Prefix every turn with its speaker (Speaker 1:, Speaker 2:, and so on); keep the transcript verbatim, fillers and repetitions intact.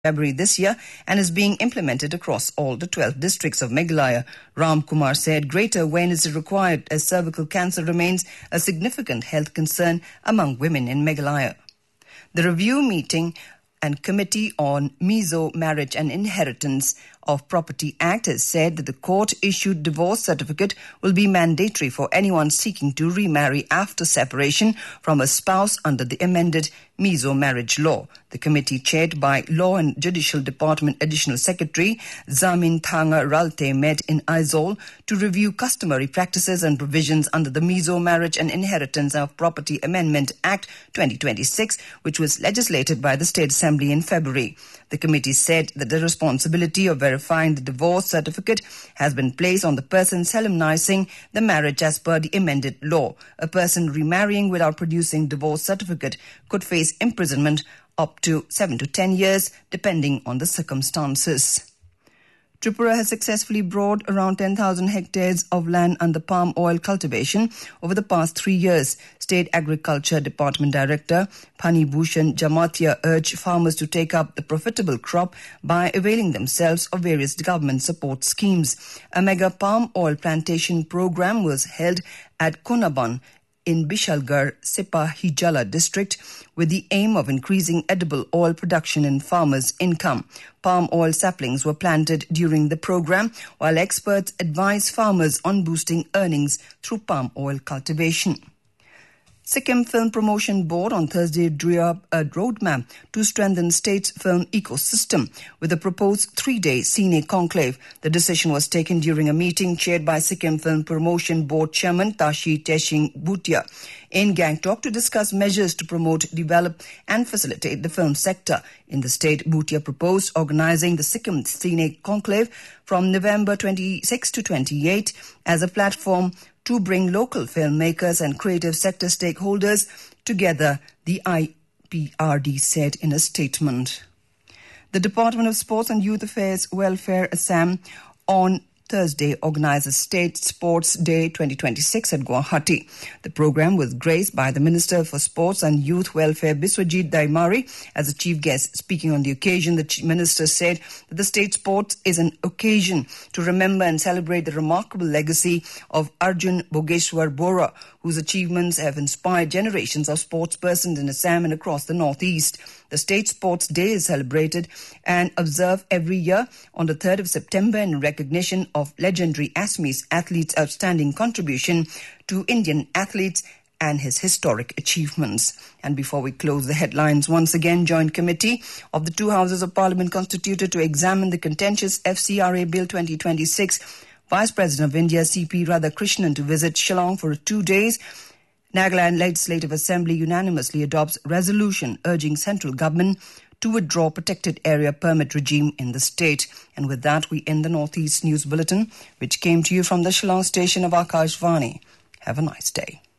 Speaker 1: February this year and is being implemented across all the twelve districts of Meghalaya. Ram Kumar said greater awareness is required as cervical cancer remains a significant health concern among women in Meghalaya. The review meeting and Committee on Mizo Marriage and Inheritance of Property Act has said that the court-issued divorce certificate will be mandatory for anyone seeking to remarry after separation from a spouse under the amended Mizo marriage law. The committee, chaired by Law and Judicial Department Additional Secretary Zamin Thanga Ralte, met in Aizawl to review customary practices and provisions under the Mizo Marriage and Inheritance of Property Amendment Act twenty twenty-six, which was legislated by the State Assembly in February. The committee said that the responsibility of verifying the divorce certificate has been placed on the person solemnizing the marriage as per the amended law. A person remarrying without producing divorce certificate could face imprisonment up to seven to ten years, depending on the circumstances. Tripura has successfully brought around ten thousand hectares of land under palm oil cultivation over the past three years. State Agriculture Department Director Pani Bhushan Jamatia urged farmers to take up the profitable crop by availing themselves of various government support schemes. A mega palm oil plantation program was held at Konaban in Bishalgarh, Sipahijala district with the aim of increasing edible oil production and farmers' income. Palm oil saplings were planted during the program, while experts advise farmers on boosting earnings through palm oil cultivation. Sikkim Film Promotion Board on Thursday drew up a roadmap to strengthen state's film ecosystem with a proposed three-day Cine conclave. The decision was taken during a meeting chaired by Sikkim Film Promotion Board Chairman Tashi Teshing Bhutia in Gangtok to discuss measures to promote, develop and facilitate the film sector. In the state, Bhutia proposed organizing the Sikkim Cine conclave from November twenty-sixth to twenty-eighth as a platform to bring local filmmakers and creative sector stakeholders together, the I P R D said in a statement. The Department of Sports and Youth Affairs Welfare Assam on Thursday organizes State Sports Day twenty twenty-six at Guwahati. The program was graced by the Minister for Sports and Youth Welfare Biswajit Daimari as a chief guest. Speaking on the occasion, the Chief Minister said that the state sports is an occasion to remember and celebrate the remarkable legacy of Arjun Bogeshwar Bora, whose achievements have inspired generations of sportspersons in Assam and across the northeast. The State Sports Day is celebrated and observed every year on the third of September in recognition of legendary Assamese athletes' outstanding contribution to Indian athletes and his historic achievements. And before we close the headlines, once again, Joint Committee of the two Houses of Parliament constituted to examine the contentious F C R A Bill twenty twenty-six. Vice President of India C P Radhakrishnan to visit Shillong for two days. Nagaland Legislative Assembly unanimously adopts resolution urging central government to withdraw protected area permit regime in the state. And with that, we end the Northeast News Bulletin, which came to you from the Shillong station of Akashvani. Have a nice day.